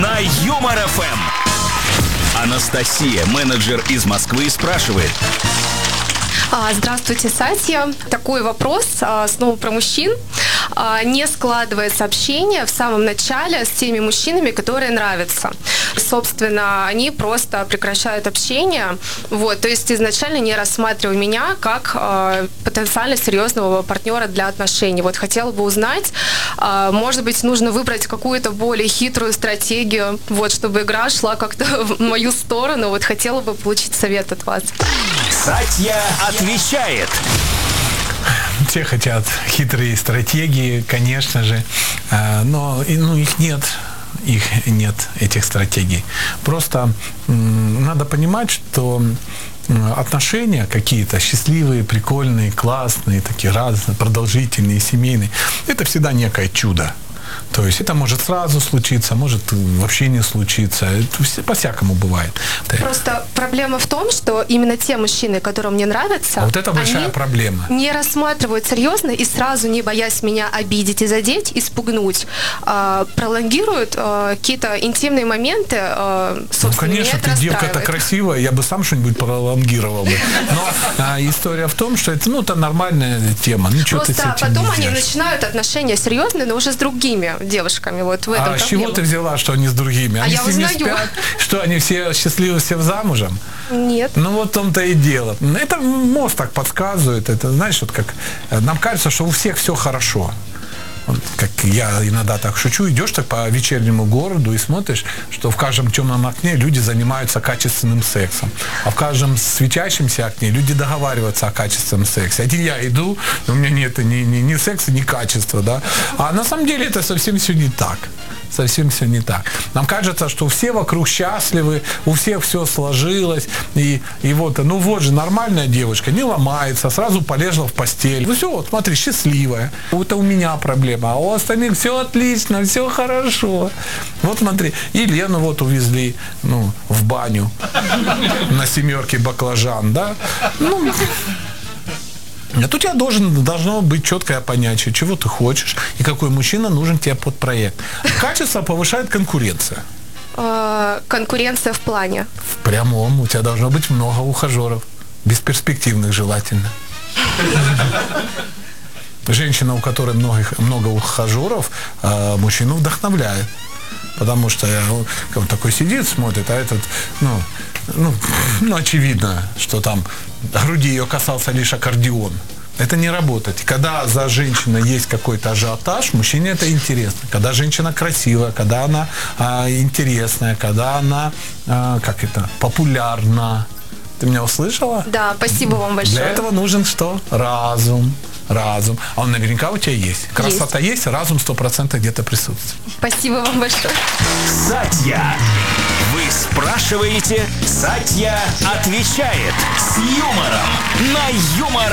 на Юмор ФМ. Анастасия, менеджер из Москвы, спрашивает. Здравствуйте, Сатья. Такой вопрос снова про мужчин. Не складывается общение в самом начале с теми мужчинами, которые нравятся. Собственно, они просто прекращают общение. Вот, то есть изначально не рассматривая меня как потенциально серьезного партнера для отношений. Вот хотела бы узнать, может быть, нужно выбрать какую-то более хитрую стратегию, вот, чтобы игра шла как-то в мою сторону. Вот хотела бы получить совет от вас. Сатья отвечает. Все хотят хитрые стратегии, конечно же, но их нет. Их нет, этих стратегий. Просто надо понимать, что отношения какие-то счастливые, прикольные, классные, такие разные, продолжительные, семейные, это всегда некое чудо. То есть это может сразу случиться, может вообще не случиться. Это по-всякому бывает. Просто проблема в том, что именно те мужчины, которые мне нравятся, вот это большая проблема. Не рассматривают серьезно и сразу, не боясь меня обидеть и задеть, испугнуть, пролонгируют какие-то интимные моменты. Ну, конечно, ты девка-то красивая, я бы сам что-нибудь пролонгировал бы. Но история в том, что это нормальная тема. Просто потом они начинают отношения серьезные, но уже с другими девушками. Вот в этом проблема. С чего ты взяла, что они с другими? Они с ними спят? Что, они все счастливы, все замужем? Нет. Ну вот в том-то и дело. Это мозг так подсказывает. Это, знаешь, вот как нам кажется, что у всех все хорошо. Вот, как я иногда так шучу, идешь так по вечернему городу и смотришь, что в каждом темном окне люди занимаются качественным сексом, а в каждом светящемся окне люди договариваются о качественном сексе. А я иду, у меня нет ни секса, ни качества, да. А на самом деле это совсем все не так. Совсем все не так. Нам кажется, что все вокруг счастливы, у всех все сложилось, и вот, вот же нормальная девушка, не ломается, сразу полезла в постель. Ну все, вот смотри, счастливая. Это у меня проблема, а у остальных все отлично, все хорошо. Вот смотри, и Лену вот увезли, в баню на 7 баклажан, да? А тут у тебя должно быть четкое понятие, чего ты хочешь и какой мужчина нужен тебе под проект. Качество повышает конкуренция. Конкуренция в плане? В прямом. У тебя должно быть много ухажеров. Бесперспективных желательно. Женщина, у которой много ухажеров, мужчину вдохновляет. Потому что он такой сидит, смотрит, а этот, очевидно, что там груди ее касался лишь аккордеон. Это не работает. Когда за женщиной есть какой-то ажиотаж, мужчине это интересно. Когда женщина красивая, когда она интересная, когда она, популярна. Ты меня услышала? Да, спасибо вам большое. Для этого нужен что? Разум. А он наверняка у тебя есть. Красота есть, разум 100% где-то присутствует. Спасибо вам большое. Сатья. Вы спрашиваете, Сатья отвечает. С юмором на Юмор